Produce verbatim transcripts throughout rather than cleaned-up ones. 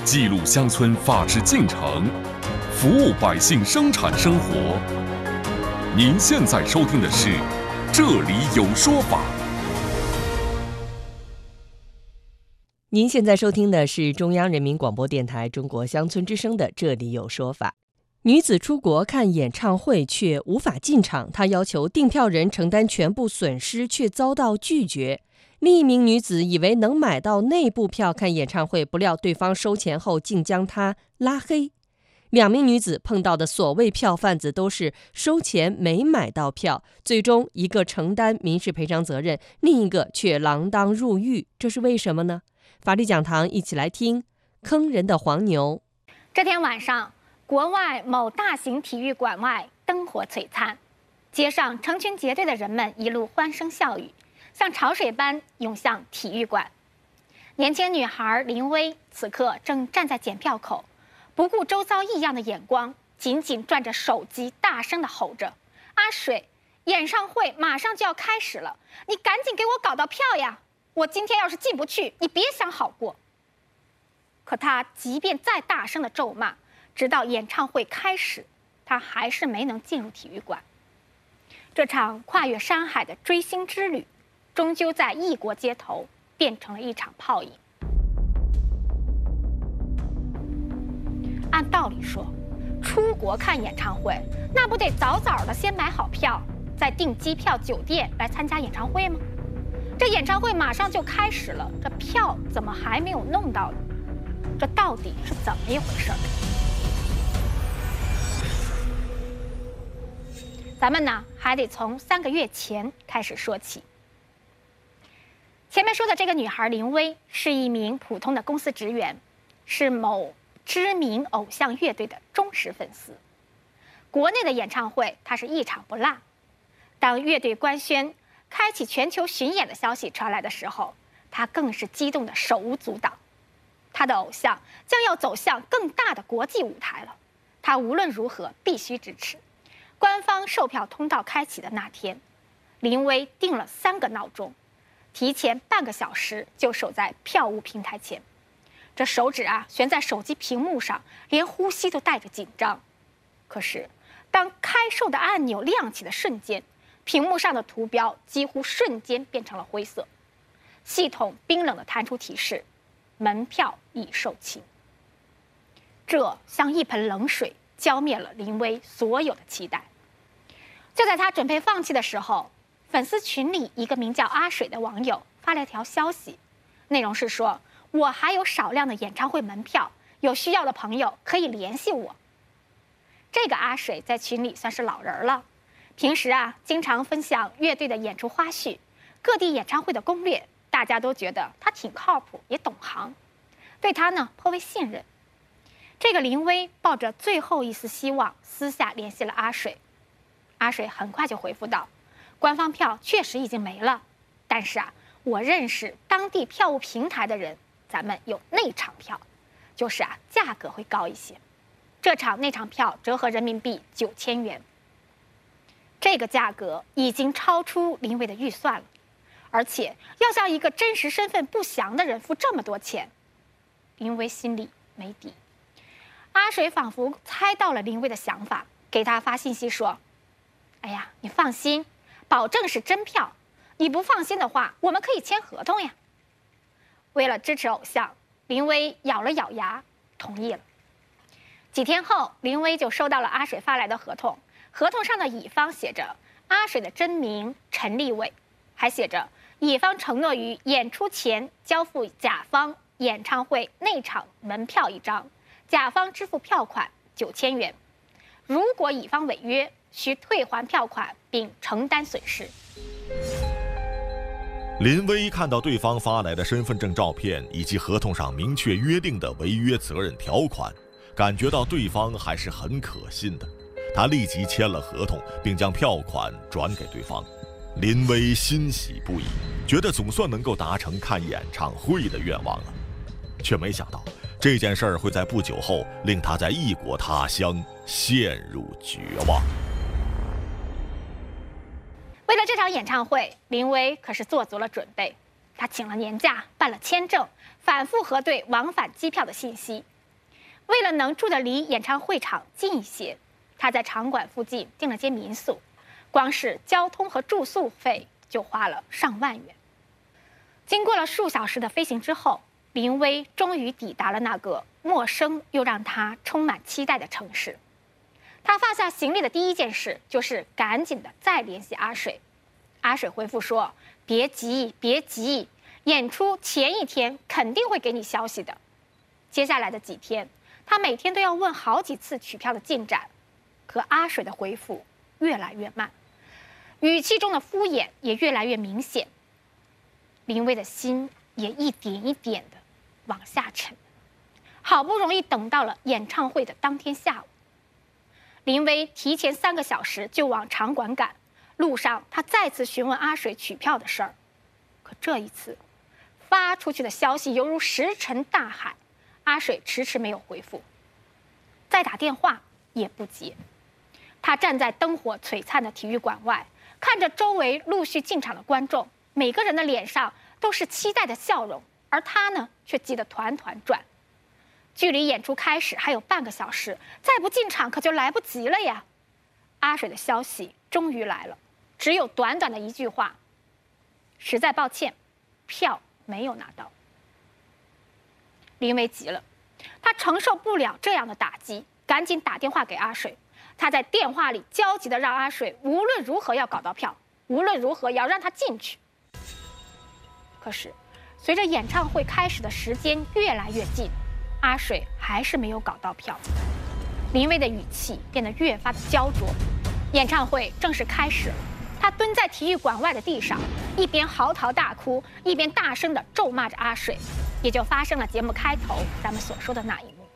记录乡村法治进程，服务百姓生产生活。您现在收听的是《这里有说法》。 您现在收听的是中央人民广播电台中国乡村之声的《这里有说法》。女子出国看演唱会却无法进场，她要求订票人承担全部损失，却遭到拒绝。另一名女子以为能买到内部票看演唱会，不料对方收钱后竟将她拉黑。两名女子碰到的所谓票贩子都是收钱没买到票，最终一个承担民事赔偿责任，另一个却锒铛入狱，这是为什么呢？法律讲堂一起来听坑人的黄牛。 这天晚上，国外某大型体育馆外灯火璀璨，街上成群结队的人们一路欢声笑语，像潮水般涌向体育馆。年轻女孩林薇此刻正站在检票口，不顾周遭异样的眼光，紧紧攥着手机，大声地吼着：“阿水，演唱会马上就要开始了，你赶紧给我搞到票呀！我今天要是进不去，你别想好过。”可她即便再大声的咒骂，直到演唱会开始，她还是没能进入体育馆。这场跨越山海的追星之旅，终究在异国街头变成了一场泡影。按道理说，出国看演唱会，那不得早早的先买好票，再订机票、酒店来参加演唱会吗？这演唱会马上就开始了，这票怎么还没有弄到呢？这到底是怎么一回事？咱们呢，还得从三个月前开始说起。前面说的这个女孩林薇是一名普通的公司职员，是某知名偶像乐队的忠实粉丝。国内的演唱会她是一场不落。当乐队官宣开启全球巡演的消息传来的时候，她更是激动的手舞足蹈。她的偶像将要走向更大的国际舞台了，她无论如何必须支持。官方售票通道开启的那天，林薇定了三个闹钟，提前半个小时就守在票务平台前。这手指啊悬在手机屏幕上，连呼吸都带着紧张。可是当开售的按钮亮起的瞬间，屏幕上的图标几乎瞬间变成了灰色，系统冰冷地弹出提示：门票已售罄。这像一盆冷水浇灭了林薇所有的期待。就在她准备放弃的时候，粉丝群里一个名叫阿水的网友发了一条消息，内容是说：我还有少量的演唱会门票，有需要的朋友可以联系我。这个阿水在群里算是老人了，平时啊经常分享乐队的演出花絮、各地演唱会的攻略，大家都觉得他挺靠谱，也懂行，对他呢颇为信任。这个林薇抱着最后一丝希望，私下联系了阿水。阿水很快就回复道：官方票确实已经没了，但是啊，我认识当地票务平台的人，咱们有内场票，就是啊价格会高一些。这场内场票折合人民币九千元，这个价格已经超出林薇的预算了，而且要向一个真实身份不详的人付这么多钱，林薇心里没底。阿水仿佛猜到了林薇的想法，给他发信息说：哎呀，你放心，保证是真票，你不放心的话，我们可以签合同呀。为了支持偶像，林薇咬了咬牙同意了。几天后，林薇就收到了阿水发来的合同，合同上的乙方写着阿水的真名陈立伟，还写着乙方承诺于演出前交付甲方演唱会内场门票一张，甲方支付票款九千元，如果乙方违约，需退还票款并承担损失。 林薇看到对方发来的身份证照片以及合同上明确约定的违约责任条款，感觉到对方还是很可信的。她立即签了合同，并将票款转给对方。林薇欣喜不已，觉得总算能够达成看演唱会的愿望了，却没想到这件事儿会在不久后令她在异国他乡陷入绝望。 为了这场演唱会，林薇可是做足了准备。她请了年假，办了签证，反复核对往返机票的信息， 为了能住得离演唱会场近一些，他在场馆附近订了间民宿，光是交通和住宿费就花了上万元。经过了数小时的飞行之后，林威终于抵达了那个陌生又让他充满期待的城市。他放下行李的第一件事就是赶紧的再联系阿水。阿水回复说：“别急，别急，演出前一天肯定会给你消息的。”接下来的几天，他每天都要问好几次取票的进展，可阿水的回复越来越慢，语气中的敷衍也越来越明显。林威的心也一点一点的往下沉。好不容易等到了演唱会的当天下午，林威提前三个小时就往场馆赶，路上他再次询问阿水取票的事儿，可这一次发出去的消息犹如石沉大海，阿水迟迟没有回复，再打电话也不接。他站在灯火璀璨的体育馆外，看着周围陆续进场的观众，每个人的脸上都是期待的笑容，而他呢，却急得团团转。距离演出开始还有半个小时，再不进场可就来不及了呀！阿水的消息终于来了，只有短短的一句话：“实在抱歉，票没有拿到。”林威急了，他承受不了这样的打击，赶紧打电话给阿水。他在电话里焦急地让阿水无论如何要搞到票，无论如何也要让他进去。可是，随着演唱会开始的时间越来越近，阿水还是没有搞到票。林威的语气变得越发的焦灼。演唱会正式开始了，他蹲在体育馆外的地上，一边嚎啕大哭，一边大声地咒骂着阿水，也就发生了节目开头咱们所说的那一幕。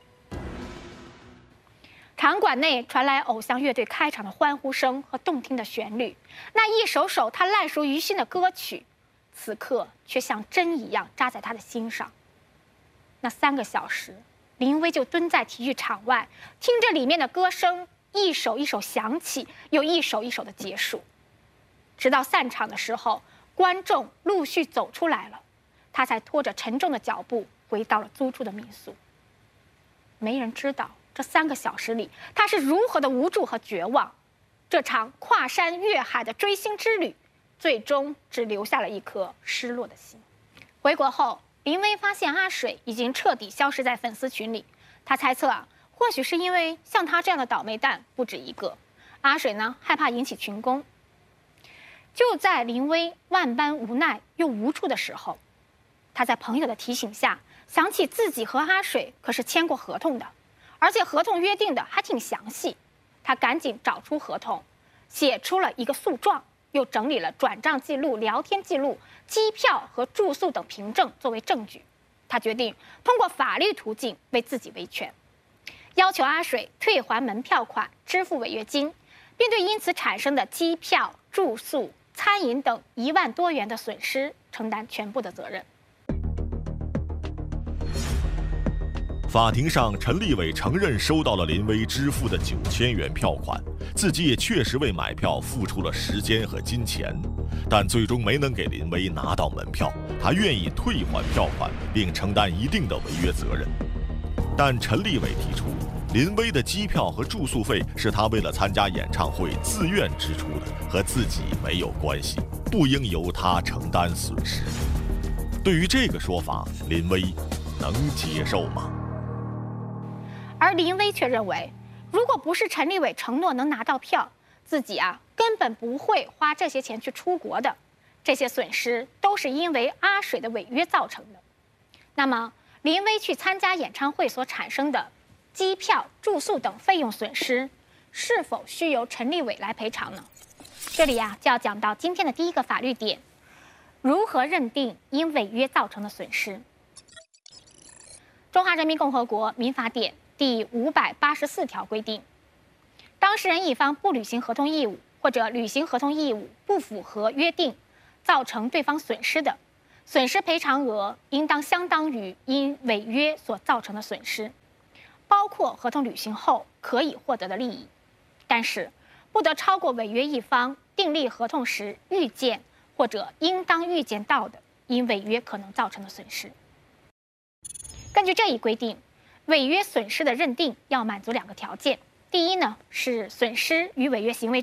场馆内传来偶像乐队开场的欢呼声和动听的旋律，那一首首他烂熟于心的歌曲，此刻却像针一样扎在他的心上。那三个小时，林威就蹲在体育场外，听着里面的歌声一首一首响起，又一首一首的结束。直到散场的时候，观众陆续走出来了，他才拖着沉重的脚步回到了租住的民宿。没人知道这三个小时里他是如何的无助和绝望。这场跨山越海的追星之旅，最终只留下了一颗失落的心。回国后，林威发现阿水已经彻底消失在粉丝群里。他猜测啊，或许是因为像他这样的倒霉蛋不止一个，阿水呢害怕引起群攻。就在林威万般无奈又无助的时候，他在朋友的提醒下想起自己和阿水可是签过合同的，而且合同约定的还挺详细。他赶紧找出合同，写出了一个诉状，又整理了转账记录、聊天记录、机票和住宿等凭证作为证据。他决定通过法律途径为自己维权，要求阿水退还门票款、支付违约金，并对因此产生的机票、住宿、餐饮等一万多元的损失承担全部的责任。 法庭上，陈立伟承认收到了林威支付的九千元票款，自己也确实为买票付出了时间和金钱，但最终没能给林威拿到门票。他愿意退还票款，并承担一定的违约责任。但陈立伟提出，林威的机票和住宿费是他为了参加演唱会自愿支出的，和自己没有关系，不应由他承担损失。对于这个说法，林威能接受吗？ 而林威却认为，如果不是陈立伟承诺能拿到票，自己啊根本不会花这些钱去出国的。这些损失都是因为阿水的违约造成的。那么，林威去参加演唱会所产生的机票、住宿等费用损失，是否需由陈立伟来赔偿呢？这里啊就要讲到今天的第一个法律点：如何认定因违约造成的损失？中华人民共和国民法典第五百八十四条规定，当事人一方不履行合同义务，或者履行合同义务不符合约定，造成对方损失的，损失赔偿额应当相当于因违约所造成的损失，包括合同履行后可以获得的利益，但是不得超过违约一方订立合同时预见或者应当预见到的因违约可能造成的损失。根据这一规定， 违约损失的认定要满足两个条件。第一呢，是损失与违约行为